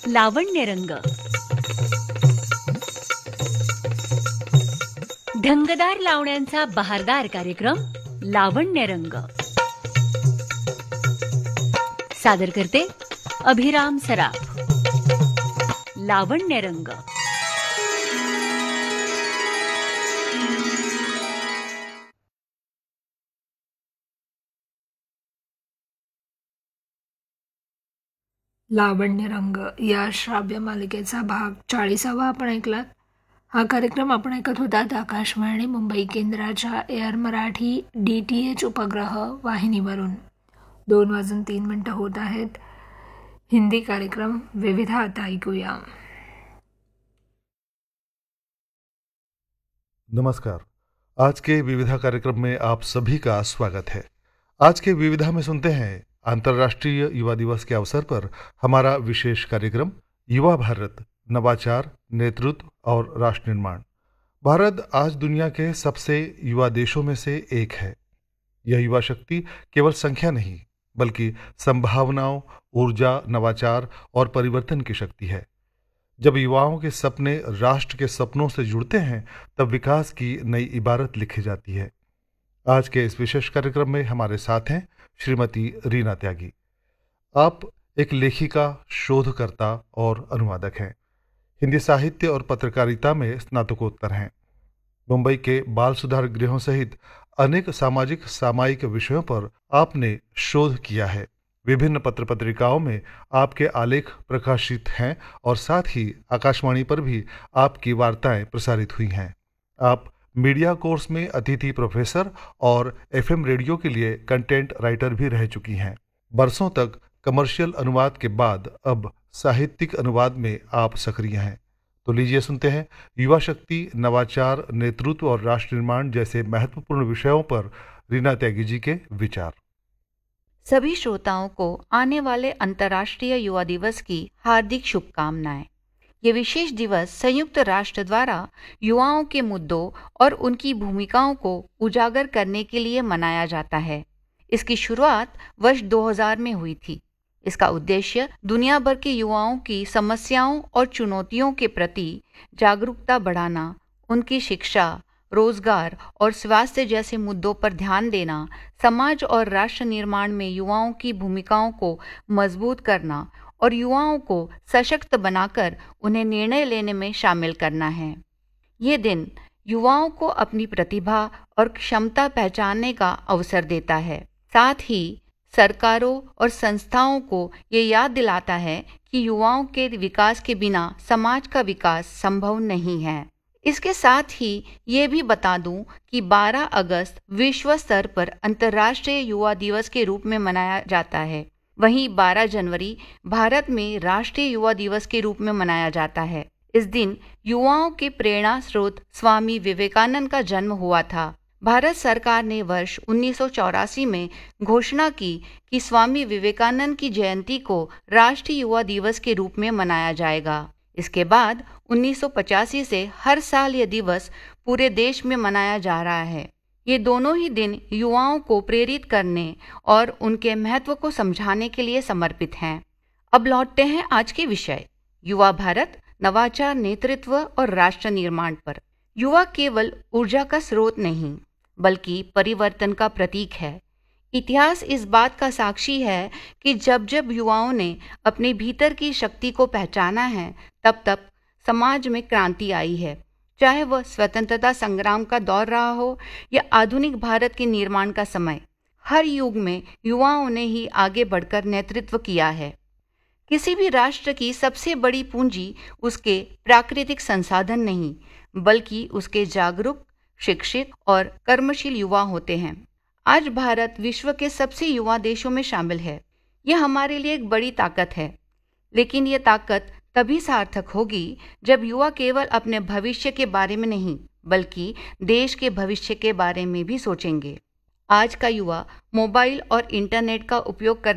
लावण्यरंग. ढंगदार लावण्यांचा बहारदार कार्यक्रम लावण्यरंग. सादर करते अभिराम सराफ. लावण्यरंग. लावण्यरंग या श्राव्य मालिकेचा भाग 40वा आपण ऐकलात. हा कार्यक्रम आपण ऐकत होतात आकाशवाणी मुंबई केंद्राच्या एअर मराठी DTH उपग्रह वाहिनीवरून. 2:03 होत आहेत. हिंदी कार्यक्रम विविधा आता ऐकूया. नमस्कार. आज के विविधा कार्यक्रम में आप सभी का स्वागत है. आज के विविधा में सुनते हैं अंतर्राष्ट्रीय युवा दिवस के अवसर पर हमारा विशेष कार्यक्रम युवा भारत, नवाचार, नेतृत्व और राष्ट्र निर्माण. भारत आज दुनिया के सबसे युवा देशों में से एक है. यह युवा शक्ति केवल संख्या नहीं बल्कि संभावनाओं, ऊर्जा, नवाचार और परिवर्तन की शक्ति है. जब युवाओं के सपने राष्ट्र के सपनों से जुड़ते हैं तब विकास की नई इबारत लिखी जाती है. आज के इस विशेष कार्यक्रम में हमारे साथ हैं श्रीमती रीना त्यागी. आप एक लेखिका, शोधकर्ता और अनुवादक हैं. हिंदी साहित्य और पत्रकारिता में स्नातकोत्तर हैं. मुंबई के बाल सुधार गृहों सहित अनेक सामाजिक सामायिक विषयों पर आपने शोध किया है. विभिन्न पत्र पत्रिकाओं में आपके आलेख प्रकाशित हैं और साथ ही आकाशवाणी पर भी आपकी वार्ताएं प्रसारित हुई हैं. आप मीडिया कोर्स में अतिथि प्रोफेसर और FM रेडियो के लिए कंटेंट राइटर भी रह चुकी हैं. बरसों तक कमर्शियल अनुवाद के बाद अब साहित्यिक अनुवाद में आप सक्रिय हैं. तो लीजिए सुनते हैं युवा शक्ति, नवाचार, नेतृत्व और राष्ट्र निर्माण जैसे महत्वपूर्ण विषयों पर रीना त्यागी जी के विचार. सभी श्रोताओं को आने वाले अंतर्राष्ट्रीय युवा दिवस की हार्दिक शुभकामनाएं. ये विशेष दिवस संयुक्त राष्ट्र द्वारा युवाओं के मुद्दों और उनकी भूमिकाओं को उजागर करने के लिए मनाया जाता है. इसकी शुरुआत वर्ष 2000 में हुई थी. इसका उद्देश्य दुनिया भर के युवाओं की समस्याओं और चुनौतियों के प्रति जागरूकता बढ़ाना, उनकी शिक्षा, रोजगार और स्वास्थ्य जैसे मुद्दों पर ध्यान देना, समाज और राष्ट्र निर्माण में युवाओं की भूमिकाओं को मजबूत करना और युवाओं को सशक्त बनाकर उन्हें निर्णय लेने में शामिल करना है. ये दिन युवाओं को अपनी प्रतिभा और क्षमता पहचानने का अवसर देता है. साथ ही सरकारों और संस्थाओं को ये याद दिलाता है कि युवाओं के विकास के बिना समाज का विकास संभव नहीं है. इसके साथ ही ये भी बता दूं कि 12 अगस्त विश्व स्तर पर अंतर्राष्ट्रीय युवा दिवस के रूप में मनाया जाता है. वहीं 12 जनवरी भारत में राष्ट्रीय युवा दिवस के रूप में मनाया जाता है. इस दिन युवाओं के प्रेरणा स्रोत स्वामी विवेकानंद का जन्म हुआ था. भारत सरकार ने वर्ष 1984 में घोषणा की कि स्वामी विवेकानंद की जयंती को राष्ट्रीय युवा दिवस के रूप में मनाया जाएगा. इसके बाद 1985 से हर साल यह दिवस पूरे देश में मनाया जा रहा है. ये दोनों ही दिन युवाओं को प्रेरित करने और उनके महत्व को समझाने के लिए समर्पित हैं. अब लौटते हैं आज के विषय युवा भारत, नवाचार, नेतृत्व और राष्ट्र निर्माण पर. युवा केवल ऊर्जा का स्रोत नहीं बल्कि परिवर्तन का प्रतीक है. इतिहास इस बात का साक्षी है कि जब जब युवाओं ने अपने भीतर की शक्ति को पहचाना है तब तब समाज में क्रांति आई है. चाहे वह स्वतंत्रता संग्राम का दौर रहा हो या आधुनिक भारत के निर्माण का समय, हर युग में युवाओं ने ही आगे बढ़कर नेतृत्व किया है. किसी भी राष्ट्र की सबसे बड़ी पूंजी उसके प्राकृतिक संसाधन नहीं बल्कि उसके जागरूक, शिक्षित और कर्मशील युवा होते हैं. आज भारत विश्व के सबसे युवा देशों में शामिल है. यह हमारे लिए एक बड़ी ताकत है. लेकिन यह ताकत तभी सार्थक होगी जब युवा केवल अपने भविष्य के बारे में नहीं बल्कि देश के भविष्य के बारे में भी सोचेंगे. आज का युवा मोबाइल और इंटरनेट का उपयोग करने